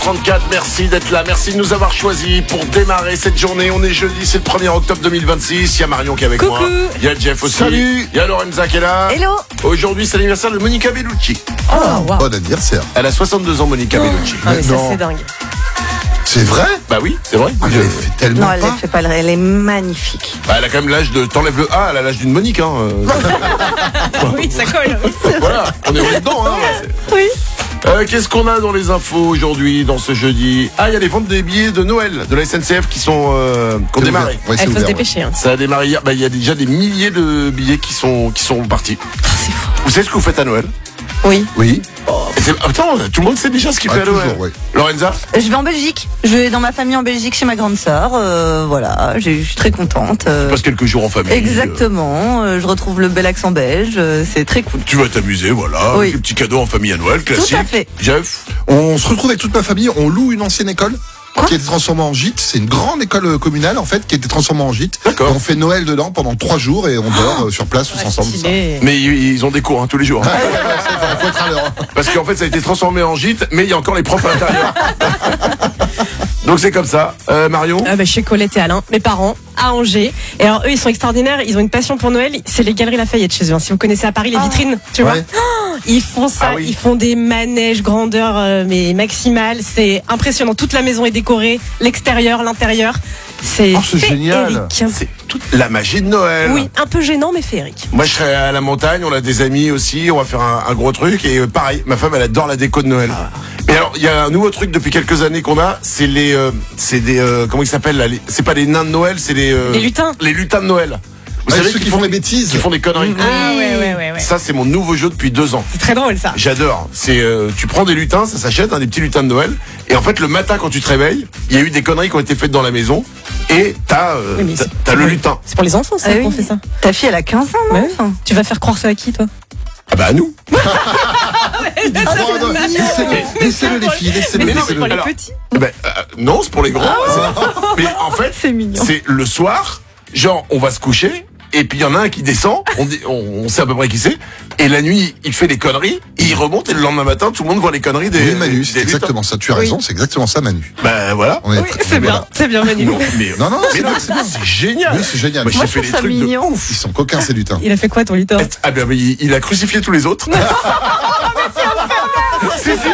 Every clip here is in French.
34, merci d'être là, merci de nous avoir choisis pour démarrer cette journée. On est jeudi, c'est le 1er octobre 2026. Il y a Marion qui est avec moi. Il y a Jeff aussi. Salut. Il y a Lorenza qui est là. Hello. Aujourd'hui, c'est l'anniversaire de Monica Bellucci. Wow. Bon anniversaire. Elle a 62 ans, Monica Bellucci. Ah, mais ça, Non. c'est dingue. C'est vrai? Bah oui, c'est vrai. Ah, je l'ai fait tellement Non, elle pas. ne fait pas. Elle est magnifique. Bah, elle a quand même l'âge de... T'enlèves le A, elle a l'âge d'une Monique. Hein. Oui, ça colle. Voilà, on est dedans. Hein. Oui. Qu'est-ce qu'on a dans les infos aujourd'hui, dans ce jeudi? Ah, il y a les ventes des billets de Noël de la SNCF qui ont C'est démarré. ouvert. Ouais, c'est Il faut se ouvert, dépêcher. Hein. Ça a démarré hier. Bah, il y a déjà des milliers de billets qui sont partis. C'est fou. Vous savez ce que vous faites à Noël? Oui. Oui. Attends, tout le monde sait déjà ce qu'il Ah, fait à Noël. toujours, oui. Lorenza? Je vais en Belgique. Je vais dans ma famille en Belgique chez ma grande sœur. Voilà, je suis très contente. Tu passes quelques jours en famille. Exactement. Je retrouve le bel accent belge. C'est très cool. Tu vas t'amuser, voilà. Oui. Des petits cadeaux en famille à Noël, classique. Tout à fait. Jeff? On se retrouve avec toute ma famille, on loue une ancienne école. Quoi Qui a été transformée en gîte. C'est une grande école communale en fait qui a été transformée en gîte. D'accord. Et on fait Noël dedans pendant 3 jours et on dort sur place tous ensemble. Ça. Mais ils ont des cours tous les jours. Faut être à l'heure. Parce qu'en fait, ça a été transformé en gîte, mais il y a encore les profs à l'intérieur. Donc c'est comme ça. Marion? Chez Colette et Alain, mes parents, à Angers. Et alors eux, ils sont extraordinaires, ils ont une passion pour Noël, c'est les Galeries Lafayette chez eux. Si vous connaissez à Paris les vitrines, tu vois. Ouais. Ils font ça, Ah oui. ils font des manèges grandeur mais maximale, c'est impressionnant. Toute la maison est décorée, l'extérieur, l'intérieur. C'est Oh, c'est génial. féerique. C'est toute la magie de Noël. Oui, un peu gênant mais féerique. Moi, je serai à la montagne, on a des amis aussi, on va faire un gros truc. Et pareil, ma femme, elle adore la déco de Noël. Mais alors, il y a un nouveau truc depuis quelques années qu'on a, c'est comment ils s'appellent là, c'est pas les nains de Noël, c'est les lutins. Les lutins de Noël. Vous Ouais, savez ceux qui font des bêtises. qui font des conneries. Ah ouais. Ça, c'est mon nouveau jeu depuis 2 ans. C'est très drôle ça. J'adore. C'est tu prends des lutins, ça s'achète, des petits lutins de Noël. Et en fait, le matin quand tu te réveilles, il y a eu des conneries qui ont été faites dans la maison. Et t'as mais c'est- t'as le lutin. C'est pour les enfants ça Ah oui. qu'on fait ça. Ta fille, elle a 15 ans, non Ouais. Enfin, Tu vas faire croire ça à qui toi? Ah bah à nous. Laissez-le les filles, laissez-le. Mais non, laissez-le. pour les Alors, petits. non, c'est pour les grands. Mais en fait, C'est mignon. c'est le soir, genre on va se coucher. Et puis il y en a un qui descend, on sait à peu près qui c'est. Et la nuit, il fait des conneries, et il remonte, et le lendemain matin, tout le monde voit les conneries des. Oui, Manu, c'est des lutins. exactement ça. Tu as raison, c'est exactement ça, Manu. Ben voilà. On est Oui, très- c'est bien, voilà. c'est bien Manu. Non, mais Non, mais non, c'est génial. Oui, c'est génial. Moi, moi, j'ai je fait trouve des ça trucs mignon. de ouf. Ils sont coquins ces lutins. Il a fait quoi ton lutin? Ah ben il a crucifié tous les autres. Si, si.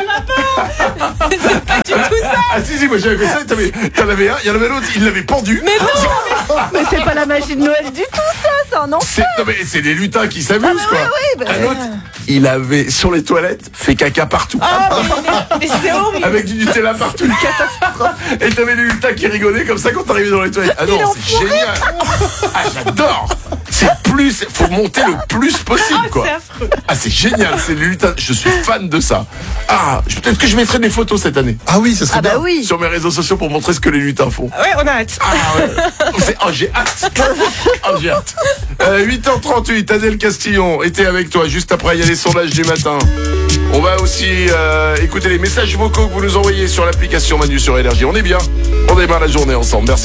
Ah si, moi j'avais fait ça, t'en avais un, il y en avait l'autre, il l'avait pendu. Mais non. mais c'est pas la magie de Noël du tout, ça. C'est un enfer. Non mais c'est des lutins qui s'amusent quoi. Oui, bah, Un autre, il avait sur les toilettes fait caca partout. Mais c'est horrible. Avec du Nutella partout. Et t'avais les lutins qui rigolaient comme ça quand t'arrivais dans les toilettes. Ah non, c'est génial. Ah j'adore. Faut monter le plus possible quoi. C'est affreux. Ah c'est génial, c'est les lutins. Je suis fan de ça. Ah, peut-être que je mettrai des photos cette année Ah oui, ça serait ah bah bien. oui. sur mes réseaux sociaux pour montrer ce que les lutins font. Ouais, on a hâte. Ah ouais. J'ai hâte. Oh, j'ai hâte. 8h38, Adèle Castillon était avec toi. Juste après, il y a les sondages du matin. On va aussi écouter les messages vocaux que vous nous envoyez sur l'application Manu sur Énergie. On est bien. On démarre la journée ensemble. Merci.